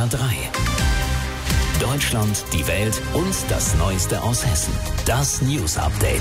HR3. Deutschland, die Welt und das Neueste aus Hessen. Das News Update.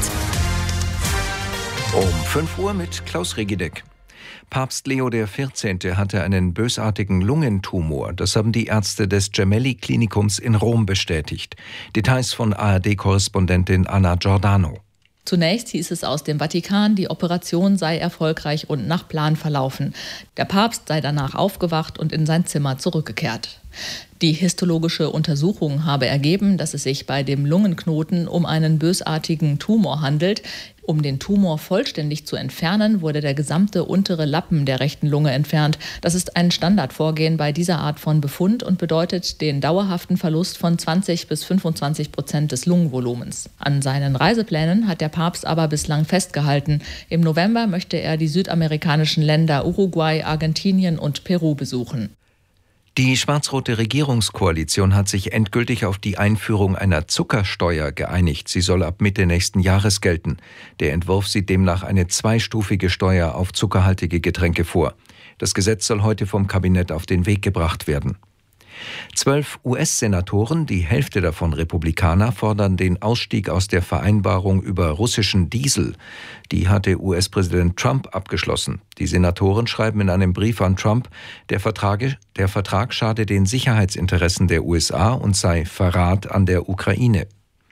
Um 5 Uhr mit Klaus Regideck. Papst Leo XIV. Hatte einen bösartigen Lungentumor. Das haben die Ärzte des Gemelli-Klinikums in Rom bestätigt. Details von ARD-Korrespondentin Anna Giordano. Zunächst hieß es aus dem Vatikan, die Operation sei erfolgreich und nach Plan verlaufen. Der Papst sei danach aufgewacht und in sein Zimmer zurückgekehrt. Die histologische Untersuchung habe ergeben, dass es sich bei dem Lungenknoten um einen bösartigen Tumor handelt. Um den Tumor vollständig zu entfernen, wurde der gesamte untere Lappen der rechten Lunge entfernt. Das ist ein Standardvorgehen bei dieser Art von Befund und bedeutet den dauerhaften Verlust von 20-25% des Lungenvolumens. An seinen Reiseplänen hat der Papst aber bislang festgehalten. Im November möchte er die südamerikanischen Länder Uruguay, Argentinien und Peru besuchen. Die schwarz-rote Regierungskoalition hat sich endgültig auf die Einführung einer Zuckersteuer geeinigt. Sie soll ab Mitte nächsten Jahres gelten. Der Entwurf sieht demnach eine zweistufige Steuer auf zuckerhaltige Getränke vor. Das Gesetz soll heute vom Kabinett auf den Weg gebracht werden. 12 US-Senatoren, die Hälfte davon Republikaner, fordern den Ausstieg aus der Vereinbarung über russischen Diesel. Die hatte US-Präsident Trump abgeschlossen. Die Senatoren schreiben in einem Brief an Trump, der Vertrag schade den Sicherheitsinteressen der USA und sei Verrat an der Ukraine.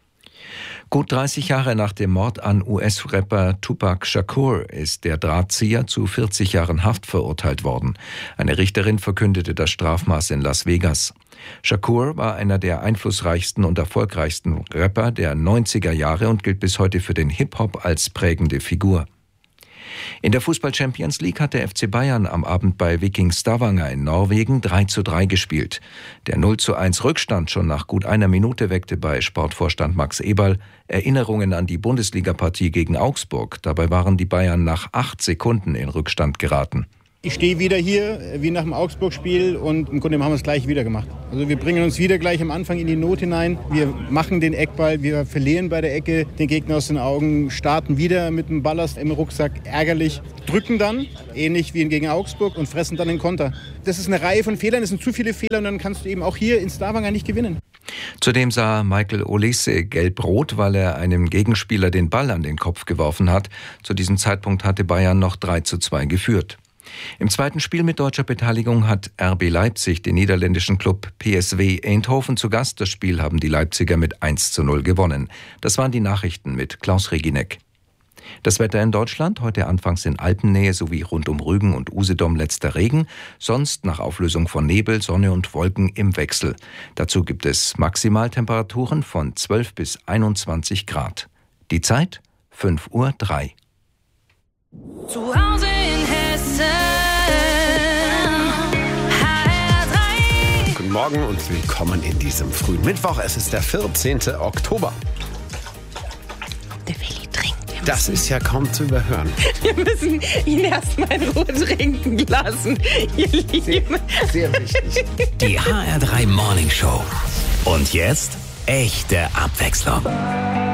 Gut 30 Jahre nach dem Mord an US-Rapper Tupac Shakur ist der Drahtzieher zu 40 Jahren Haft verurteilt worden. Eine Richterin verkündete das Strafmaß in Las Vegas. Shakur war einer der einflussreichsten und erfolgreichsten Rapper der 90er Jahre und gilt bis heute für den Hip-Hop als prägende Figur. In der Fußball-Champions League hat der FC Bayern am Abend bei Viking Stavanger in Norwegen 3:3 gespielt. Der 0:1 Rückstand schon nach gut einer Minute weckte bei Sportvorstand Max Eberl Erinnerungen an die Bundesliga-Partie gegen Augsburg. Dabei waren die Bayern nach 8 Sekunden in Rückstand geraten. Ich stehe wieder hier, wie nach dem Augsburg-Spiel, und im Grunde haben wir es gleich wieder gemacht. Also wir bringen uns wieder gleich am Anfang in die Not hinein. Wir machen den Eckball, wir verlieren bei der Ecke den Gegner aus den Augen, starten wieder mit dem Ballast im Rucksack, ärgerlich, drücken dann, ähnlich wie gegen Augsburg, und fressen dann den Konter. Das ist eine Reihe von Fehlern, es sind zu viele Fehler, und dann kannst du eben auch hier in Stavanger nicht gewinnen. Zudem sah Michael Olise gelb-rot, weil er einem Gegenspieler den Ball an den Kopf geworfen hat. Zu diesem Zeitpunkt hatte Bayern noch 3:2 geführt. Im zweiten Spiel mit deutscher Beteiligung hat RB Leipzig den niederländischen Club PSV Eindhoven zu Gast. Das Spiel haben die Leipziger mit 1:0 gewonnen. Das waren die Nachrichten mit Klaus Regineck. Das Wetter in Deutschland, heute anfangs in Alpennähe sowie rund um Rügen und Usedom letzter Regen, sonst nach Auflösung von Nebel, Sonne und Wolken im Wechsel. Dazu gibt es Maximaltemperaturen von 12 bis 21 Grad. Die Zeit 5:03 Uhr. Zu Hause in Hessen, HR3. Guten Morgen und willkommen in diesem frühen Mittwoch. Es ist der 14. Oktober. Der Willi trinkt. Das ist ja kaum zu überhören. Wir müssen ihn erstmal in Ruhe trinken lassen, ihr Lieben. Sehr wichtig. Die HR3 Morning Show. Und jetzt echte Abwechslung.